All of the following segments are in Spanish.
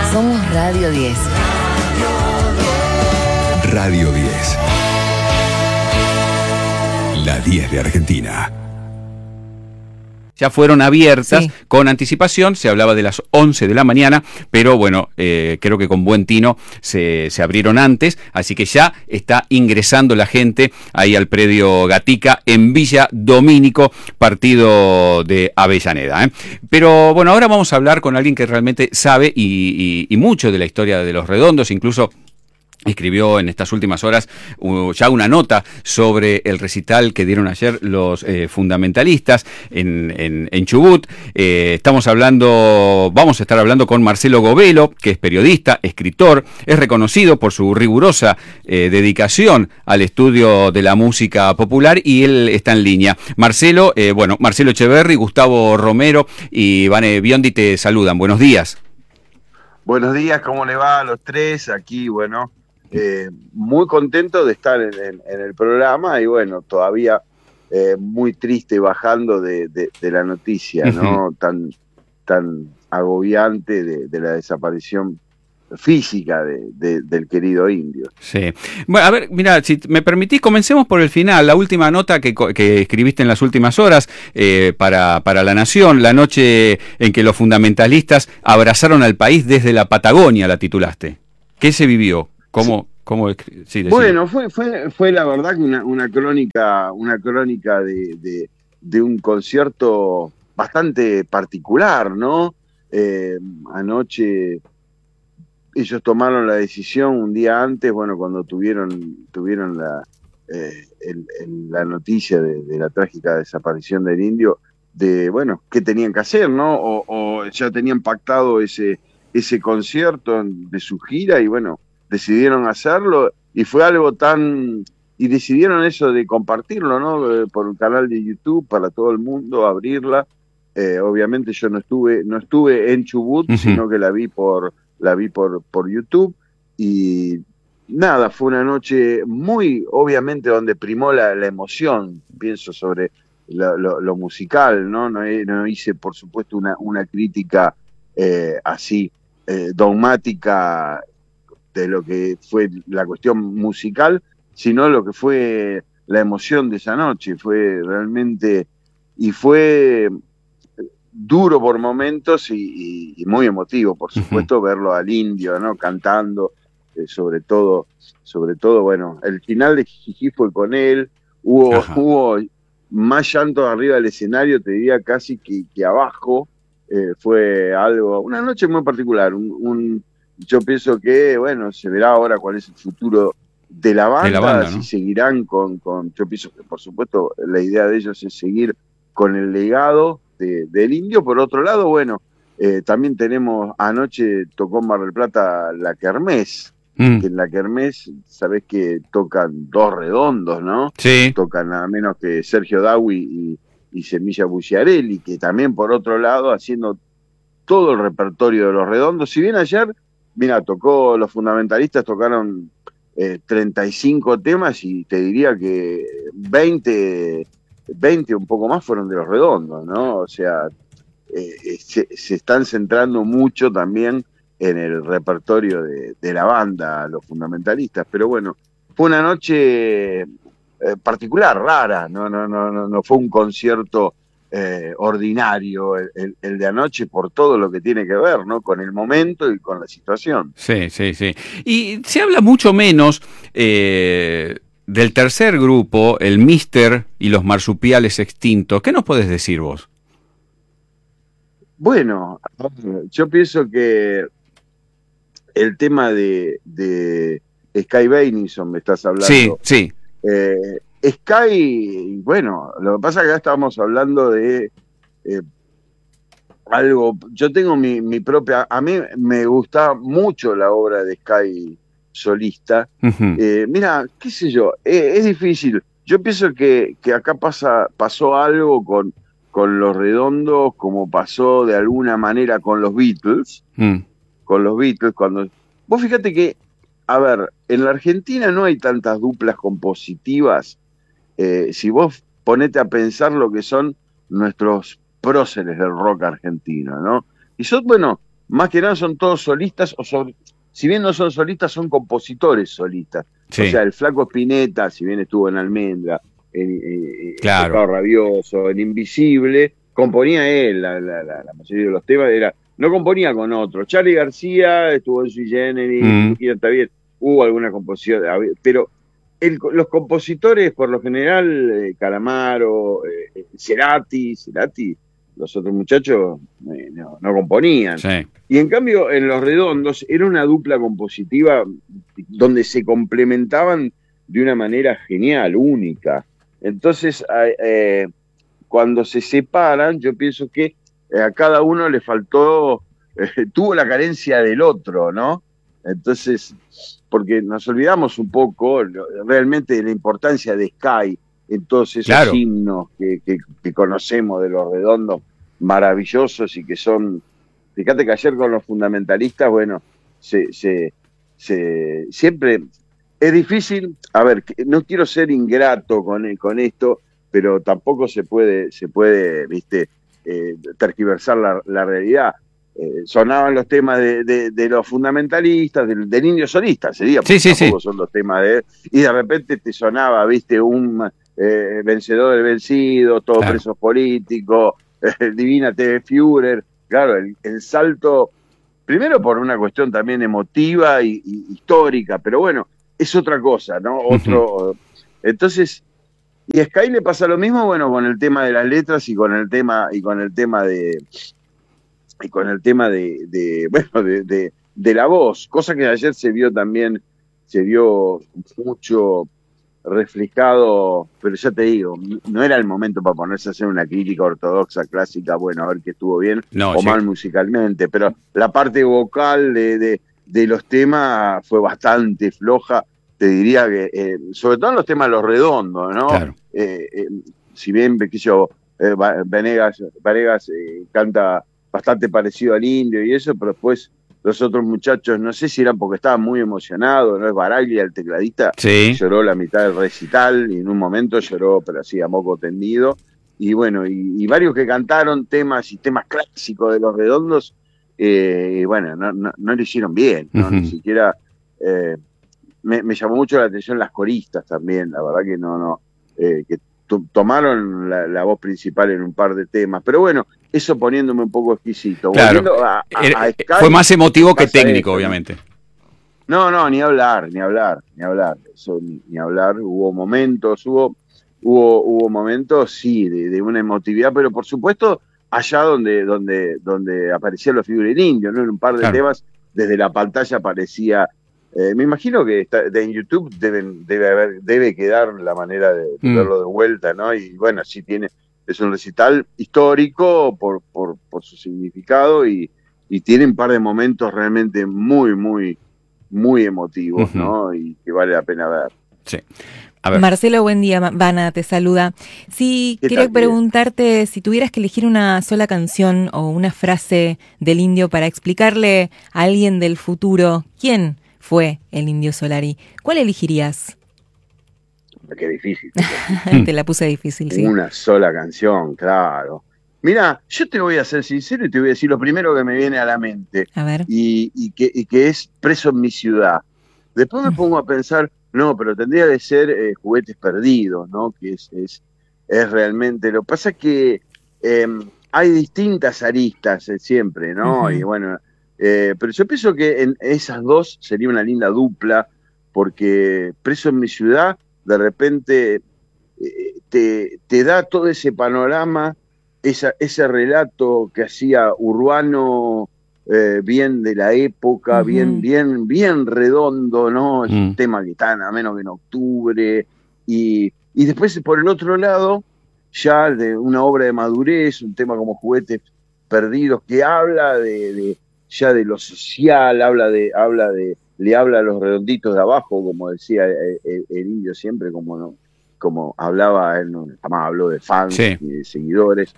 Somos Radio 10. Radio 10. La 10 de Argentina. Ya fueron abiertas Sí. con anticipación, se hablaba de las 11 de la mañana, pero bueno, creo que con buen tino se abrieron antes, así que ya está ingresando la gente ahí al predio Gatica en Villa Domínico, partido de Avellaneda, ¿eh? Pero bueno, ahora vamos a hablar con alguien que realmente sabe y mucho de la historia de Los Redondos, incluso escribió en estas últimas horas ya una nota sobre el recital que dieron ayer los fundamentalistas en Chubut. Vamos a estar hablando con Marcelo Govelo, que es periodista, escritor, es reconocido por su rigurosa dedicación al estudio de la música popular y él está en línea. Marcelo Echeverri, Gustavo Romero y Vane Biondi te saludan. Buenos días. Buenos días, ¿cómo le va a los tres? Aquí, bueno, muy contento de estar en el programa y bueno, todavía muy triste bajando de la noticia, ¿no? Tan agobiante de la desaparición física del querido Indio. Sí. Bueno, a ver, mira, si me permitís, comencemos por el final, la última nota que escribiste en las últimas horas para La Nación, la noche en que los fundamentalistas abrazaron al país desde la Patagonia, la titulaste. ¿Qué se vivió? Sí, bueno, fue la verdad que una crónica de un concierto bastante particular, ¿no? Anoche ellos tomaron la decisión un día antes, bueno, cuando tuvieron la noticia de la trágica desaparición del Indio, de, bueno, qué tenían que hacer, ¿no? O ya tenían pactado ese concierto de su gira y, bueno, decidieron hacerlo y fue algo y decidieron eso de compartirlo, ¿no? Por un canal de YouTube para todo el mundo, abrirla. Obviamente yo no estuve en Chubut, sino que la vi por YouTube y nada, fue una noche muy, obviamente, donde primó la emoción, pienso, sobre lo musical, ¿no? No hice, por supuesto, una crítica así dogmática de lo que fue la cuestión musical, sino lo que fue la emoción de esa noche. Fue realmente, y fue duro por momentos y muy emotivo, por supuesto, verlo al Indio, ¿no? Cantando, sobre todo, bueno, el final de Jiji fue con él, hubo más llanto arriba del escenario, te diría casi que abajo. Fue una noche muy particular, yo pienso que, bueno, se verá ahora cuál es el futuro de la banda, ¿no? Si seguirán yo pienso que, por supuesto, la idea de ellos es seguir con el legado del Indio. Por otro lado, bueno, también anoche tocó en Mar del Plata la Kermés, que en la Kermés, sabés que tocan Dos Redondos, ¿no? Sí. Tocan nada menos que Sergio Dawi y Semilla Bucciarelli, que también, por otro lado, haciendo todo el repertorio de Los Redondos. Si bien ayer, mira, los fundamentalistas tocaron 35 temas y te diría que 20 un poco más fueron de Los Redondos, ¿no? O sea, se están centrando mucho también en el repertorio de la banda, los fundamentalistas. Pero bueno, fue una noche particular, rara, no fue un concierto ordinario el de anoche, por todo lo que tiene que ver, ¿no? Con el momento y con la situación. Sí. Y se habla mucho menos del tercer grupo, el Mister y los Marsupiales Extintos. ¿Qué nos podés decir vos? Bueno, yo pienso que el tema de Sky Beininson, me estás hablando. Sí. Sky, bueno, lo que pasa es que acá estábamos hablando de algo. Yo tengo mi propia. A mí me gusta mucho la obra de Sky solista. Mira, qué sé yo, es difícil. Yo pienso que acá pasó algo con Los Redondos, como pasó de alguna manera con los Beatles. Con los Beatles, vos fíjate que, a ver, en la Argentina no hay tantas duplas compositivas. Si vos ponete a pensar lo que son nuestros próceres del rock argentino, ¿no? Y bueno, más que nada son todos solistas, si bien no son solistas, son compositores solistas. Sí. O sea, el Flaco Spinetta, si bien estuvo en Almendra, en Claro. Pescado Rabioso, en Invisible, componía él, la mayoría de los temas, no componía con otros. Charly García estuvo en Sui Generis, está bien, hubo alguna composición, pero los compositores, por lo general, Calamaro, Cerati, los otros muchachos no componían. Sí. Y en cambio, en Los Redondos era una dupla compositiva donde se complementaban de una manera genial, única. Entonces, cuando se separan, yo pienso que a cada uno le faltó, tuvo la carencia del otro, ¿no? Entonces, porque nos olvidamos un poco realmente de la importancia de Sky en todos esos Claro. himnos que conocemos de Los Redondos, maravillosos y que son, fíjate que ayer con los fundamentalistas, bueno, siempre es difícil, a ver, no quiero ser ingrato con esto, pero tampoco se puede, viste, tergiversar la realidad. Sonaban los temas de los fundamentalistas, del Indio Solista, sería, porque tampoco son los temas y de repente te sonaba, viste, un vencedor del vencido, todos presos políticos, Divina TV Führer, claro, el salto, primero por una cuestión también emotiva y histórica, pero bueno, es otra cosa, ¿no? Entonces, y a Sky le pasa lo mismo, bueno, con el tema de las letras y con el tema de la voz, cosa que ayer se vio mucho reflejado, pero ya te digo, no era el momento para ponerse a hacer una crítica ortodoxa, clásica, bueno, a ver qué estuvo bien o mal musicalmente, pero la parte vocal de los temas fue bastante floja, te diría que, sobre todo en los temas de Los Redondos, ¿no? Claro. Si bien, Vanegas canta bastante parecido al Indio y eso, pero después los otros muchachos, no sé si eran porque estaban muy emocionados, ¿no? Es Baraglia, el tecladista, lloró la mitad del recital y en un momento lloró, pero así a moco tendido. Y bueno, y varios que cantaron temas clásicos de Los Redondos, bueno, no lo hicieron bien, ¿no? Ni siquiera... me llamó mucho la atención las coristas también, la verdad que que tomaron la voz principal en un par de temas, pero bueno, eso poniéndome un poco exquisito. Claro, a Sky, fue más emotivo que técnico, esto, obviamente. No, ni hablar, eso ni hablar, hubo momentos, sí, de una emotividad, pero por supuesto allá donde aparecían los figuras del Indio, ¿no? En un par de temas, desde la pantalla aparecía. Me imagino que en YouTube debe quedar la manera de verlo de vuelta, ¿no? Y bueno, sí es un recital histórico por su significado y tiene un par de momentos realmente muy, muy, muy emotivos, ¿no? Y que vale la pena ver. Sí. A ver. Marcelo, buen día. Vana te saluda. Sí, quería preguntarte si tuvieras que elegir una sola canción o una frase del Indio para explicarle a alguien del futuro quién fue el Indio Solari, ¿cuál elegirías? Qué difícil. Te la puse difícil, sí. Una sola canción, claro. Mira, yo te voy a ser sincero y te voy a decir lo primero que me viene a la mente. A ver. Y que es Preso en mi ciudad. Después me pongo a pensar, no, pero tendría que ser Juguetes Perdidos, ¿no? Que es realmente... Lo que pasa es que hay distintas aristas siempre, ¿no? Y bueno... pero yo pienso que en esas dos sería una linda dupla, porque Preso en mi ciudad, de repente te da todo ese panorama, ese relato que hacía Urbano, bien de la época, bien redondo, ¿no? Es un tema que está nada menos que en octubre, y después por el otro lado, ya de una obra de madurez, un tema como Juguetes Perdidos, que habla ya de lo social, le habla a los redonditos de abajo, como decía el Indio siempre, como hablaba, él jamás habló de fans y de seguidores,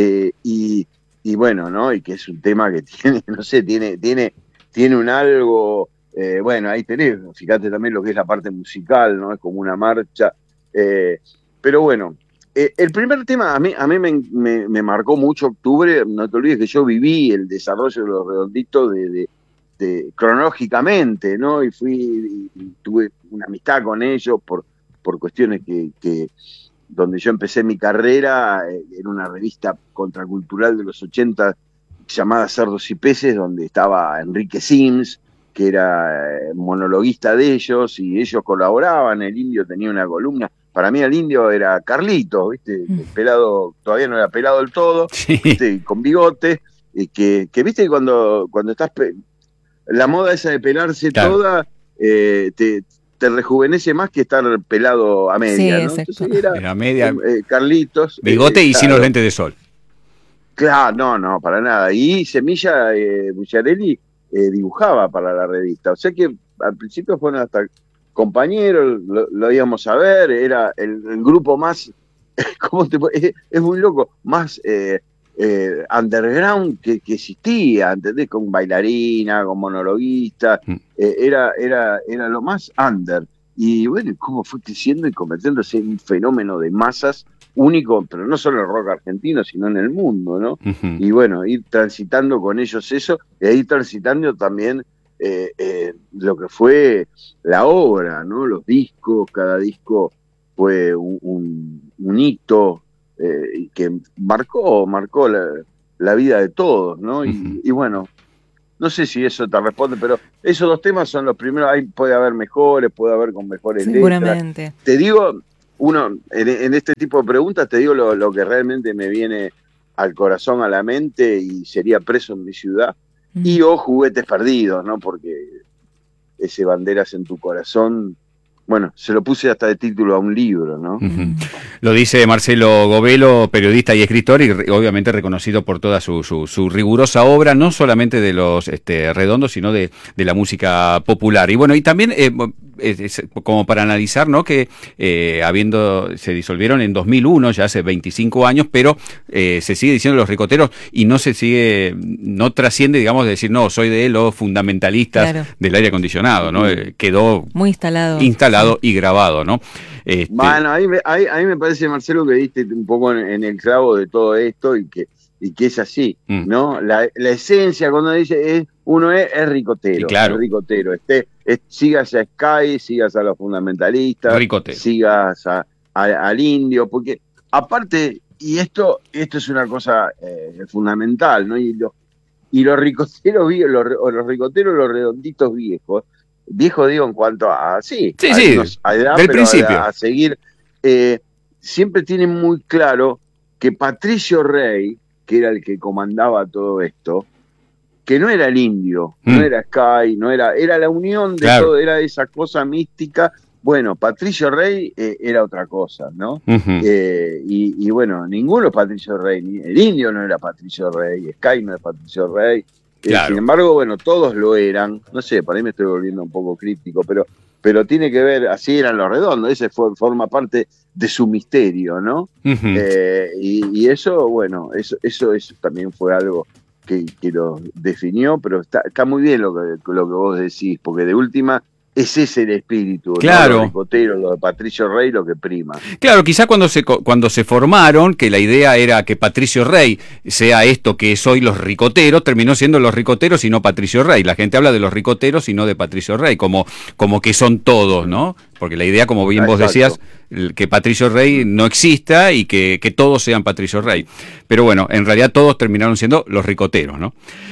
y bueno, ¿no? Y que es un tema que tiene, no sé, tiene un algo, bueno, ahí tenés, fíjate también lo que es la parte musical, ¿no? Es como una marcha, pero bueno, El primer tema a mí me marcó mucho Octubre. No te olvides que yo viví el desarrollo de Los Redonditos cronológicamente, ¿no? Y tuve una amistad con ellos por cuestiones que donde yo empecé mi carrera en una revista contracultural de los 80 llamada Cerdos y Peces, donde estaba Enrique Sims, que era monologuista de ellos, y ellos colaboraban. El Indio tenía una columna. Para mí el Indio era Carlito, ¿viste? El pelado, todavía no era pelado del todo, Sí. ¿viste? Y con bigote, que viste cuando estás... La moda esa de pelarse Claro. toda, te rejuvenece más que estar pelado a media, Sí, ¿no? exacto. Entonces Era media, Carlitos. bigote y sin claro. los lentes de sol. Claro, no, para nada. Y Semilla Bucciarelli dibujaba para la revista. O sea que al principio fueron hasta compañeros, lo íbamos a ver, era el grupo más, es muy loco, más underground que existía, ¿entendés? Con bailarina, con monologuista, era lo más under. Y bueno, cómo fue creciendo y convirtiéndose en un fenómeno de masas único, pero no solo en el rock argentino, sino en el mundo, ¿no? Uh-huh. Y bueno, ir transitando con ellos eso, e ir transitando también lo que fue la obra, ¿no? Los discos, cada disco fue un hito que marcó la vida de todos, ¿no? Uh-huh. Y bueno, no sé si eso te responde, pero esos dos temas son los primeros. Ahí puede haber mejores, puede haber con mejores seguramente. letras. Te digo, en este tipo de preguntas, te digo lo que realmente me viene al corazón, a la mente, y sería Preso en mi ciudad. Y o Juguetes perdidos, ¿no? Porque ese Banderas en tu corazón, bueno, se lo puse hasta de título a un libro, ¿no? Uh-huh. Lo dice Marcelo Govelo, periodista y escritor, y obviamente reconocido por toda su rigurosa obra, no solamente de los redondos, sino de la música popular. Y bueno, y también es como para analizar, ¿no? Que se disolvieron en 2001, ya hace 25 años, pero se sigue diciendo Los Ricoteros y no trasciende, digamos, de decir, no, soy de los fundamentalistas, claro, del aire acondicionado, ¿no? Quedó muy instalado y grabado, ¿no? Bueno, ahí me parece, Marcelo, que diste un poco en el clavo de todo esto y que es así, ¿no? La esencia, cuando dice uno es ricotero, sí, claro, es ricotero. Sigas a Sky, sigas a los fundamentalistas, ricotero, sigas al Indio, porque aparte, y esto es una cosa fundamental, ¿no? Y los ricoteros los ricoteros, los redonditos viejos digo en cuanto a a edad, del pero principio, a seguir, siempre tienen muy claro que Patricio Rey, que era el que comandaba todo esto, que no era el Indio, no era Sky, era la unión de todo, era esa cosa mística. Bueno, Patricio Rey era otra cosa, ¿no? Uh-huh. Y bueno, ninguno es Patricio Rey, el Indio no era Patricio Rey, Sky no es Patricio Rey. Claro. Sin embargo, bueno, todos lo eran. No sé, por ahí me estoy volviendo un poco crítico, pero tiene que ver, así eran los redondos, ese forma parte de su misterio, ¿no? Uh-huh. Y eso, bueno, eso también fue algo que lo definió, pero está muy bien lo que vos decís, porque de última es ese el espíritu, claro, ¿no? Los ricoteros, lo de Patricio Rey, lo que prima. Claro, quizá cuando se formaron, que la idea era que Patricio Rey sea esto que es hoy Los Ricoteros, terminó siendo Los Ricoteros y no Patricio Rey. La gente habla de Los Ricoteros y no de Patricio Rey, como que son todos, ¿no? Porque la idea, como bien vos decías, que Patricio Rey no exista y que todos sean Patricio Rey. Pero bueno, en realidad todos terminaron siendo Los Ricoteros, ¿no?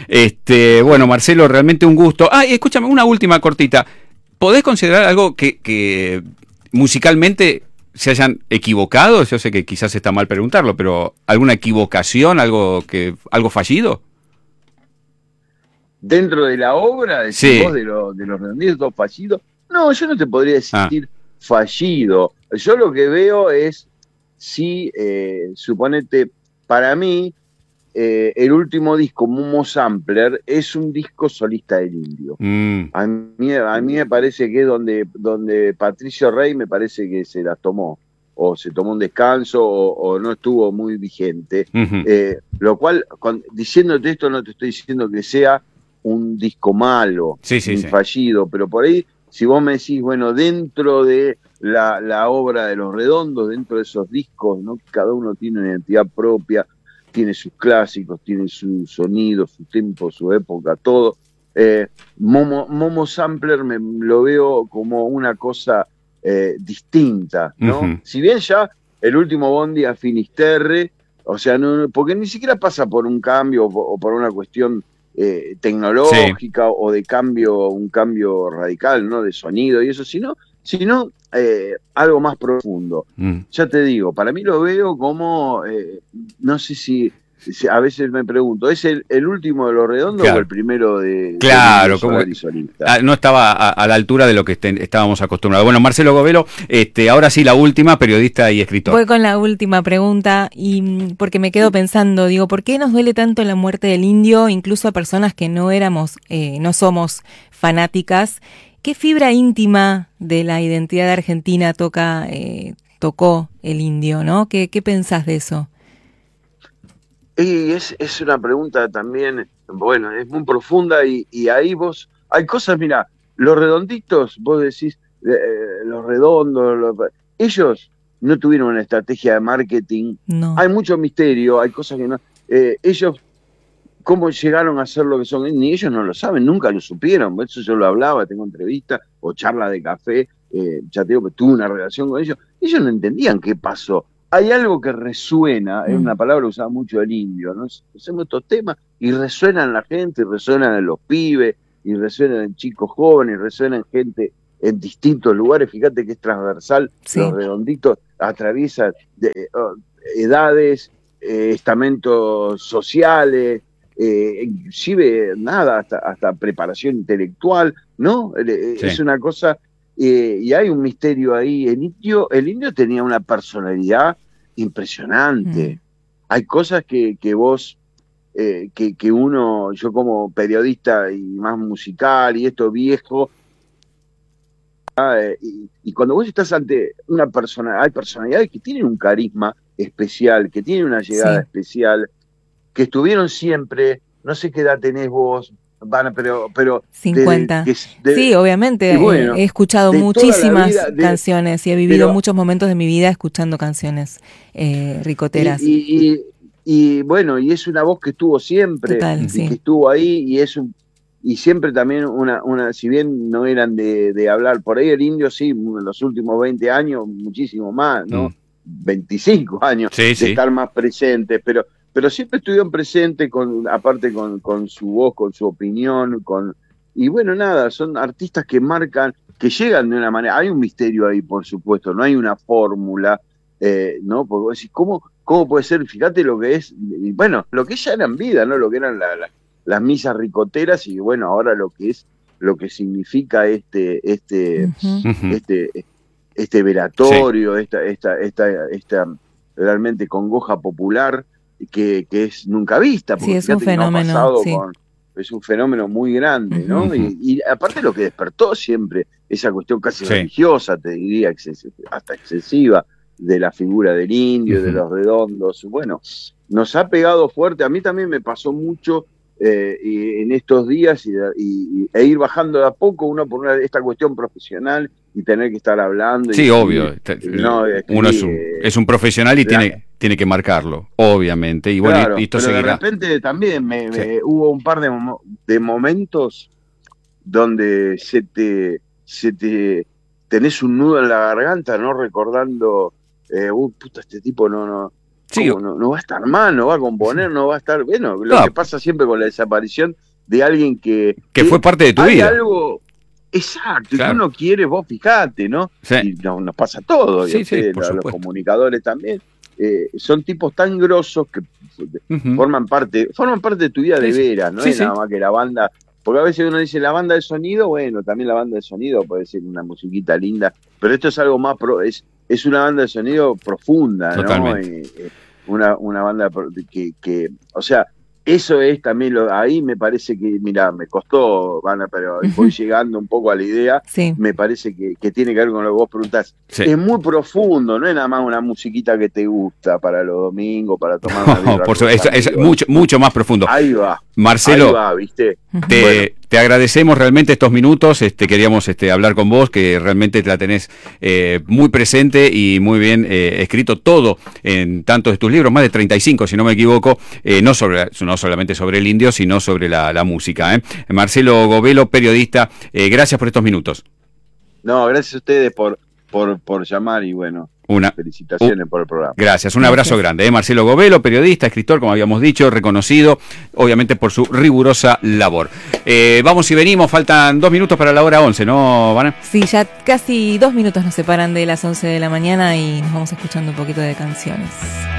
Bueno, Marcelo, realmente un gusto. Y escúchame, una última cortita. ¿Podés considerar algo que musicalmente se hayan equivocado? Yo sé que quizás está mal preguntarlo, pero ¿alguna equivocación, algo fallido? ¿Dentro de la obra, decís sí, vos, de los redonditos fallidos? No, yo no te podría decir fallido. Yo lo que veo es, suponete, para mí, el último disco, Momo Sampler, es un disco solista del Indio. A mí me parece que es donde Patricio Rey me parece que se las tomó, o se tomó un descanso, o no estuvo muy vigente. Uh-huh. Lo cual, diciéndote esto, no te estoy diciendo que sea un disco malo, fallido, pero por ahí, si vos me decís, bueno, dentro de la obra de Los Redondos dentro de esos discos, ¿no? Cada uno tiene una identidad propia, tiene sus clásicos, tiene su sonido, su tiempo, su época, todo. Momo Sampler lo veo como una cosa distinta, ¿no? Uh-huh. Si bien ya el último Bondi a Finisterre, o sea, no, porque ni siquiera pasa por un cambio o por una cuestión tecnológica, o de cambio, un cambio radical, ¿no? De sonido y eso, sino algo más profundo. Ya te digo, para mí lo veo como, no sé si a veces me pregunto, ¿es el último de Los Redondos, claro, o el primero de como no estaba a la altura de lo que estábamos acostumbrados? Bueno, Marcelo Govelo, ahora sí la última, periodista y escritor. Voy con la última pregunta, y porque me quedo pensando, digo, ¿por qué nos duele tanto la muerte del Indio, incluso a personas que no somos fanáticas? ¿Qué fibra íntima de la identidad argentina tocó el Indio, ¿no? ¿Qué pensás de eso? Y es una pregunta también, bueno, es muy profunda, y ahí hay cosas, mira, Los Redonditos, vos decís, Los Redondos, ellos no tuvieron una estrategia de marketing, no. Hay mucho misterio, hay cosas que no, ellos, cómo llegaron a ser lo que son, ni ellos no lo saben, nunca lo supieron, por eso yo lo hablaba, tengo entrevistas o charlas de café, ya te digo que tuve una relación con ellos no entendían qué pasó. Hay algo que resuena, es una palabra usada mucho del Indio, ¿no? Hacemos estos temas y resuenan en la gente, y resuenan en los pibes, y resuenan en chicos jóvenes, y resuenan en gente en distintos lugares. Fíjate que es transversal, sí. Los Redonditos atraviesan edades, estamentos sociales, inclusive hasta preparación intelectual, ¿no? Sí. Es una cosa... y hay un misterio ahí. El indio tenía una personalidad impresionante. Hay cosas que vos, que uno, yo como periodista y más musical y esto viejo, y cuando vos estás ante una persona, hay personalidades que tienen un carisma especial, que tienen una llegada especial, que estuvieron siempre. No sé qué edad tenés vos, pero 50. Sí, obviamente, bueno, he escuchado muchísimas canciones y he vivido muchos momentos de mi vida escuchando canciones ricoteras. Y bueno, y es una voz que estuvo siempre, total, sí. Que estuvo ahí, y siempre también si bien no eran de hablar por ahí, el Indio sí, en los últimos 20 años, muchísimo más, ¿no? 25 años de estar más presentes, pero siempre estuvieron presentes, aparte con su voz, con su opinión, y bueno, nada, son artistas que marcan, que llegan de una manera. Hay un misterio ahí, por supuesto, no hay una fórmula, ¿no? Porque vos decís, ¿cómo puede ser? Fíjate lo que es, y bueno, lo que ya eran vida, ¿no? Lo que eran las misas ricoteras, y bueno, ahora lo que significa este velatorio, esta realmente congoja popular, que es nunca vista, porque sí, es un fenómeno, sí. Es un fenómeno muy grande, ¿no? Y aparte lo que despertó siempre, esa cuestión casi religiosa, te diría, hasta excesiva, de la figura del Indio, de Los Redondos. Bueno, nos ha pegado fuerte. A mí también me pasó mucho en estos días, e ir bajando de a poco, uno por esta cuestión profesional y tener que estar hablando. Sí, obvio. Uno es un profesional y tiene que marcarlo, obviamente. Y bueno, claro, y esto pero seguirá. De repente también hubo un par de momentos donde tenés un nudo en la garganta, ¿no? Recordando, este tipo no va a estar mal, no va a componer, no va a estar... Bueno, lo que pasa siempre con la desaparición de alguien que fue parte de tu vida. Algo... Exacto, claro. Y que uno quiere, vos fijate, ¿no? Sí. Y nos pasa todo, y los comunicadores también. Son tipos tan grosos que forman parte de tu vida de veras, no es nada más que la banda, porque a veces uno dice la banda de sonido, bueno, también la banda de sonido puede ser una musiquita linda, pero esto es algo más, es una banda de sonido profunda, totalmente. ¿No? Una banda que, o sea, eso es también, ahí me parece que, mira, me costó, pero voy llegando un poco a la idea, me parece que tiene que ver con lo que vos preguntás. Es muy profundo, no es nada más una musiquita que te gusta para los domingos, para tomar una birra. Por supuesto, es mucho más profundo. Ahí va. Marcelo, ahí va, ¿viste? te agradecemos realmente estos minutos, queríamos hablar con vos, que realmente la tenés muy presente y muy bien escrito todo en tantos de tus libros, más de 35 si no me equivoco, no solamente sobre el indio, sino sobre la música. Marcelo Govelo, periodista, gracias por estos minutos. No, gracias a ustedes por llamar y bueno, felicitaciones por el programa. Gracias, un abrazo grande. Marcelo Govelo, periodista, escritor, como habíamos dicho, reconocido, obviamente por su rigurosa labor. Vamos y venimos, faltan 2 minutos para la hora 11, ¿no, Vana? Sí, ya casi 2 minutos nos separan de las 11 de la mañana y nos vamos escuchando un poquito de canciones.